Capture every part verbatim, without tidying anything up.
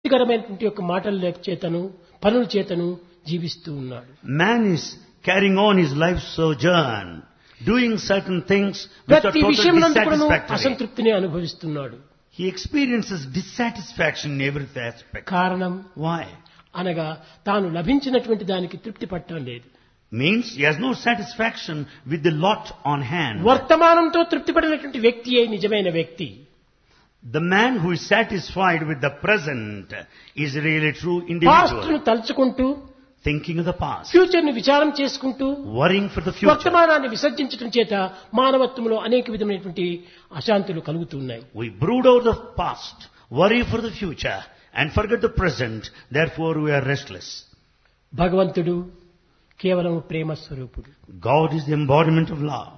తృప్తికరమైనటువంటి యొక్క మాటల చేతను పనుల చేతను జీవిస్తూ ఉన్నాడు. Man is carrying on his life sojourn, doing certain things which are ప్రతి totally విషయంలో కూడా dissatisfactory. అసంతృప్తిని అనుభవిస్తున్నాడు. He experiences dissatisfaction in every aspect. కారణం Why? అనగా తాను లభించినటువంటి దానికి తృప్తి పట్టడం లేదు. Means he has no satisfaction with the lot on hand. వర్తమానంతో తృప్తి పడినటువంటి వ్యక్తియే నిజమైన వ్యక్తి. The man who is satisfied with the present is really true past ను individual. తలుచుకుంటూ Thinking of the past, future ని విచారం చేసుకుంటూ worrying for the future. వర్తమానాన్ని విసర్జించడం చేత మానవత్వంలో అనేక విధమైనటువంటి అశాంతులు కలుగుతున్నాయి. We brood over the past, worry for the future, and forget the present. Therefore, we are restless. భగవంతుడు కేవలం ప్రేమ స్వరూపుడు. God is the embodiment of love.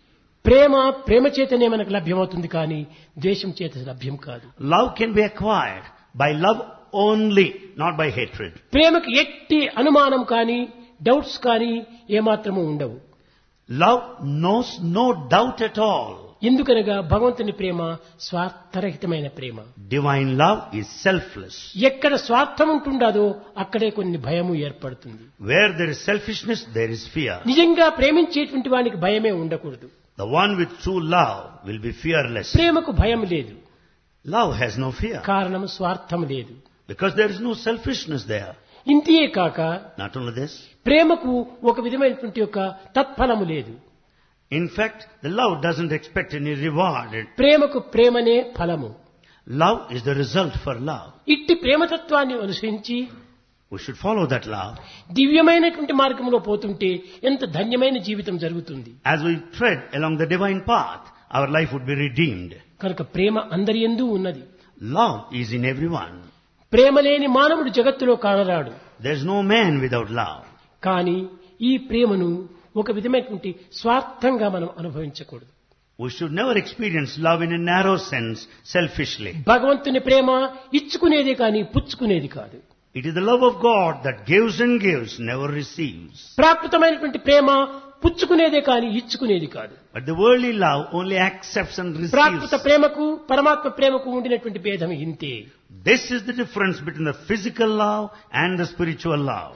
ప్రేమ ప్రేమ చేతనే మనకు లభ్యమవుతుంది కానీ ద్వేషం చేత లభ్యం కాదు. Love can be acquired by love only, not by hatred. ప్రేమకు ఎట్టి అనుమానం కానీ డౌట్స్ కానీ ఏమాత్రము ఉండవు. Love knows no doubt at all. ఎందుకనగా భగవంతుని ప్రేమ స్వార్థరహితమైన ప్రేమ. Divine love is selfless. ఎక్కడ స్వార్థం ఉంటుండదో అక్కడే కొన్ని భయము ఏర్పడుతుంది. Where there is selfishness, there is fear. నిజంగా ప్రేమించేటువంటి వానికి భయమే ఉండకూడదు. The one with true love will be fearless. ప్రేమకు భయం లేదు. Love has no fear కారణం స్వార్థం లేదు. because there is no selfishness there. ఇంతియే కాక Not only this, ప్రేమకు ఒక విధమైనటువంటి యొక్క తత్ఫలము లేదు. in fact, the love doesn't expect any reward. ప్రేమకు ప్రేమనే ఫలము. Love is the result for love. ఇట్టి ప్రేమతత్వాన్ని అనుసరించి We should follow that love. దివ్యమైనటువంటి మార్గంలో పోతుంటే ఎంత ధన్యమైన జీవితం జరుగుతుంది. As we tread along the divine path, our life would be redeemed. కనుక ప్రేమ అందరి యందు ఉన్నది. Love is in everyone. ప్రేమ లేని మానవుడు జగత్తులో కానరాడు. There's no man without love. కానీ ఈ ప్రేమను ఒక విధమైనటువంటి స్వార్థంగా మనం అనుభవించకూడదు. We should never experience love in a narrow sense, selfishly. భగవంతుని ప్రేమ ఇచ్చుకునేదే కానీ పుచ్చుకునేది కాదు. It is the love of God that gives and gives, never receives. ప్రాకృతమైనటువంటి ప్రేమ పుచ్చుకునేదే కానీ ఇచ్చుకునేది కాదు. But the worldly love only accepts and receives. ప్రాకృత ప్రేమకు పరమాత్మ ప్రేమకు ఉండినటువంటి భేదం ఇంతే. This is the difference between the physical love and the spiritual love.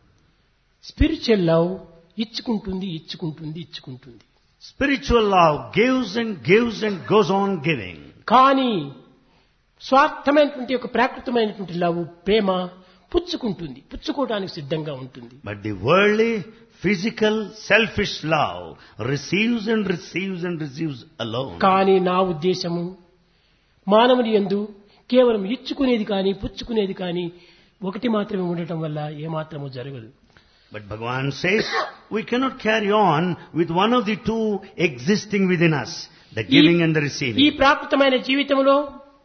Spiritual love ఇచ్చుకుంటుంది ఇచ్చుకుంటుంది ఇచ్చుకుంటుంది. Spiritual love gives and gives and goes on giving. కానీ స్వార్థమైనటువంటి ఒక ప్రాకృతమైనటువంటి love ప్రేమ పుచ్చుకుంటుంది, పుచ్చుకోవడానికి సిద్ధంగా ఉంటుంది. But the worldly, physical, selfish love receives and receives and receives alone. కానీ నా ఉద్దేశము మానవుని యందు కేవలం ఇచ్చుకునేది కానీ పుచ్చుకునేది కానీ ఒకటి మాత్రమే ఉండటం వల్ల ఏమాత్రము జరగదు. But Bhagavan says, we cannot carry on with one of the two existing within us, the giving and the ఈ receiving. ప్రాకృతమైన జీవితంలో,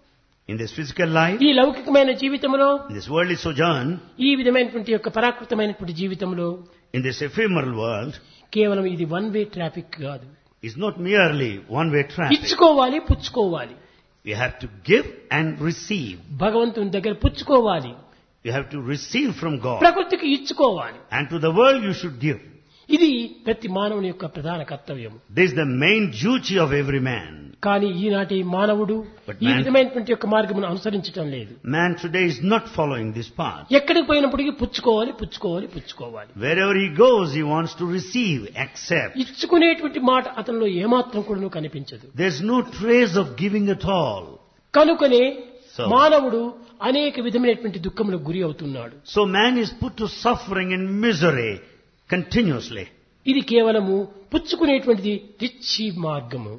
In this physical life, ఈ లౌకికమైన జీవితంలో, in this worldly sojourn, ఈ విధమైనటువంటి యొక్క పరాకృతమైనటువంటి జీవితంలో in this ephemeral world, కేవలం ఇది వన్ వే ట్రాఫిక్ కాదు. is not merely one-way traffic. ఇచ్చుకోవాలి, పుచ్చుకోవాలి. You have to give and receive. భగవంతుని దగ్గర పుచ్చుకోవాలి, You have to receive from God. ప్రకృతికి ఇచ్చుకోవాలి. And to the world you should give. ఇది ప్రతి మానవుని యొక్క ప్రధాన కర్తవ్యం. This is the main duty of every man. కానీ ఈనాటి మానవుడు But ఈ man- విధమైనటువంటి యొక్క మార్గమును అనుసరించటం లేదు. Man today is not following this path. ఎక్కడికి పోయినప్పటికీ పుచ్చుకోవాలి, పుచ్చుకోవాలి, పుచ్చుకోవాలి. Wherever he goes, he wants to receive, accept. ఇచ్చుకునేటువంటి మాట అతనిలో ఏమాత్రం కూడా కనిపించదు. There's no trace of giving at all. కనుకనే So- మానవుడు అనేక విధమైనటువంటి దుఃఖములకు గురి అవుతున్నాడు. So man is put to suffering and misery continuously. ఇది కేవలము పుచ్చుకునేటువంటిది రిచ్ మార్గము.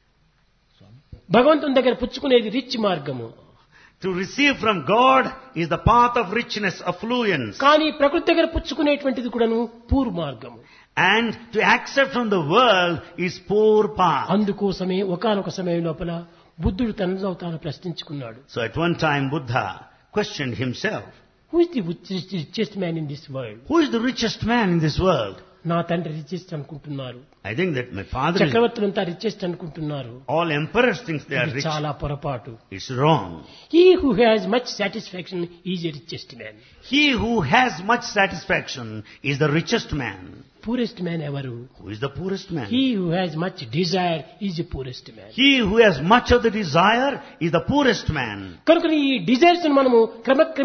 భగవంతుని దగ్గర పుచ్చుకునేది రిచ్ మార్గము. To receive from God is the path of richness, affluence. కానీ ప్రకృతి దగ్గర పుచ్చుకునేటువంటిది కూడాను పూర్ మార్గము. And to accept from the world is poor path. అందుకోసమే ఒకానొక సమయం లోపల బుద్ధుడు తనలో తాను ప్రశ్నించుకున్నాడు. So at one time Buddha questioned himself, who is the richest man in this world? who is the richest man in this world? నా తండ్రి richest అనుకుంటున్నారు, I think that my father is, చక్రవర్తులంతా richest అనుకుంటున్నారు. all emperors think they are ఇది rich. చాలా పొరపాటు. It's wrong. He who has much satisfaction is a richest man. He who has much satisfaction is the richest man. Poorest man ఎవరు? Who is the poorest man? He who has much Dzire is a poorest man. He who has much of the desire is the poorest man. కనుక ఈ desires మనము క్రమక్రమ